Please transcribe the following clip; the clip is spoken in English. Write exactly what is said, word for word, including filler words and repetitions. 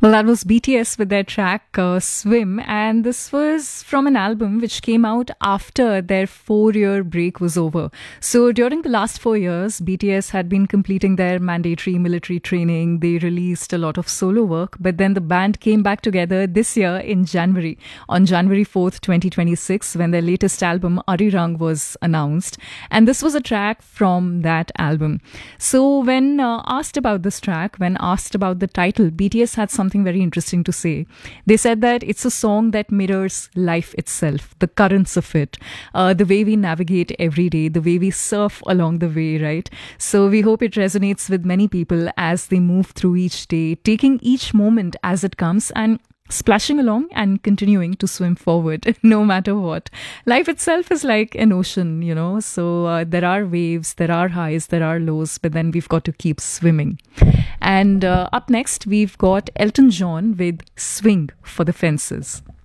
Well, that was B T S with their track uh, Swim, and this was from an album which came out after their four year break was over. So, during the last four years, B T S had been completing their mandatory military training. They released a lot of solo work, but then the band came back together this year in January, on January fourth, twenty twenty-six, when their latest album, Arirang, was announced. And this was a track from that album. So, when uh, asked about this track, when asked about the title, B T S had something very interesting to say. They said that it's a song that mirrors life itself, the currents of it, uh, the way we navigate every day, the way we surf along the way, right? So we hope it resonates with many people as they move through each day, taking each moment as it comes and splashing along and continuing to swim forward no matter what. Life itself is like an ocean, you know, so uh, there are waves, there are highs, there are lows, but then we've got to keep swimming. And uh, up next, we've got Elton John with Swing for the Fences.